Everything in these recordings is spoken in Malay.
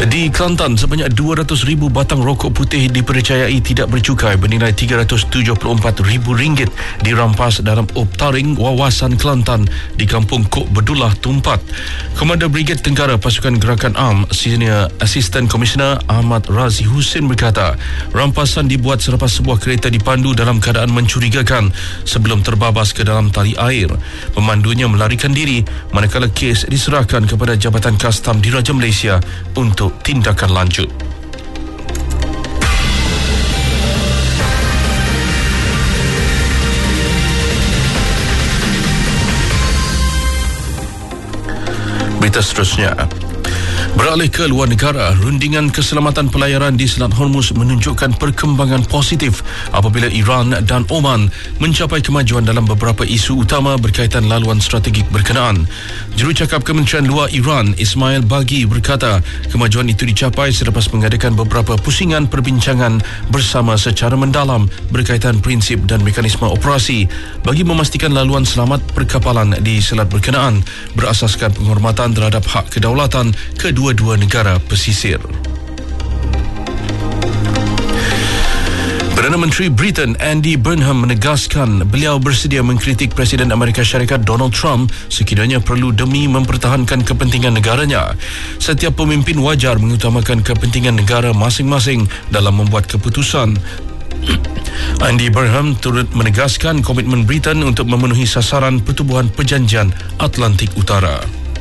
Di Kelantan, sebanyak 200,000 batang rokok putih dipercayai tidak bercukai bernilai RM374,000 dirampas dalam optaring wawasan Kelantan di Kampung Kok Bedullah, Tumpat. Komander Brigade Tenggara Pasukan Gerakan ARM, Senior Assistant Commissioner Ahmad Razi Hussein berkata, rampasan dibuat selepas sebuah kereta dipandu dalam keadaan mencurigakan sebelum terbabas ke dalam tali air. Pemandunya melarikan diri manakala kes diserahkan kepada Jabatan Kastam Diraja Malaysia untuk tindakan lanjut. Berita seterusnya. Beralih ke luar negara, rundingan keselamatan pelayaran di Selat Hormuz menunjukkan perkembangan positif apabila Iran dan Oman mencapai kemajuan dalam beberapa isu utama berkaitan laluan strategik berkenaan. Jurucakap Kementerian Luar Iran, Ismail Baghi berkata, kemajuan itu dicapai selepas mengadakan beberapa pusingan perbincangan bersama secara mendalam berkaitan prinsip dan mekanisme operasi bagi memastikan laluan selamat perkapalan di selat berkenaan berasaskan penghormatan terhadap hak kedaulatan kedua-dua negara pesisir. Perdana Menteri Britain Andy Burnham menegaskan beliau bersedia mengkritik Presiden Amerika Syarikat Donald Trump sekiranya perlu demi mempertahankan kepentingan negaranya. Setiap pemimpin wajar mengutamakan kepentingan negara masing-masing dalam membuat keputusan. Andy Burnham turut menegaskan komitmen Britain untuk memenuhi sasaran Pertubuhan Perjanjian Atlantik Utara.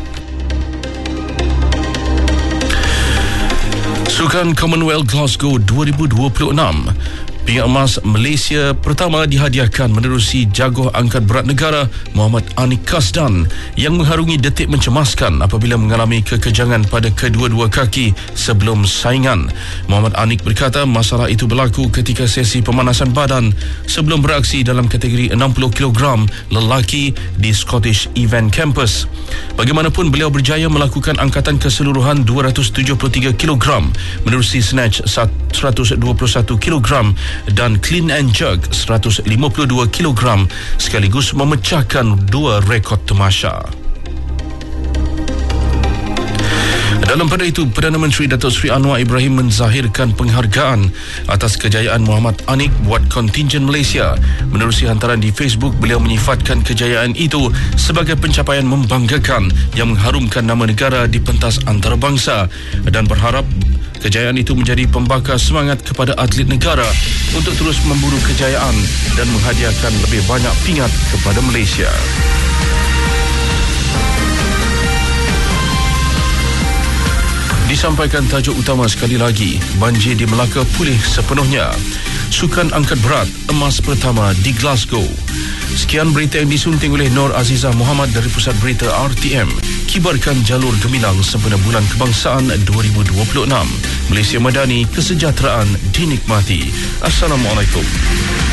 Sukan Commonwealth Glasgow 2026. Pingat emas Malaysia pertama dihadiahkan menerusi jaguar angkat berat negara Muhammad Anik Kasdan yang mengharungi detik mencemaskan apabila mengalami kekejangan pada kedua-dua kaki sebelum saingan. Muhammad Anik berkata masalah itu berlaku ketika sesi pemanasan badan sebelum beraksi dalam kategori 60 kg lelaki di Scottish Event Campus. Bagaimanapun beliau berjaya melakukan angkatan keseluruhan 273 kg menerusi snatch 121 kg dan clean and jerk 152 kg sekaligus memecahkan dua rekod tamasya. Dalam pada itu, Perdana Menteri Datuk Seri Anwar Ibrahim menzahirkan penghargaan atas kejayaan Muhammad Anik buat kontingen Malaysia. Menerusi hantaran di Facebook, beliau menyifatkan kejayaan itu sebagai pencapaian membanggakan yang mengharumkan nama negara di pentas antarabangsa dan berharap kejayaan itu menjadi pembakar semangat kepada atlet negara untuk terus memburu kejayaan dan menghadiahkan lebih banyak pingat kepada Malaysia. Disampaikan tajuk utama sekali lagi, banjir di Melaka pulih sepenuhnya. Sukan angkat berat emas pertama di Glasgow. Sekian berita yang disunting oleh Nur Azizah Muhammad dari Pusat Berita RTM. Kibarkan jalur gemilang sempena Bulan Kebangsaan 2026. Malaysia Madani, kesejahteraan dinikmati. Assalamualaikum.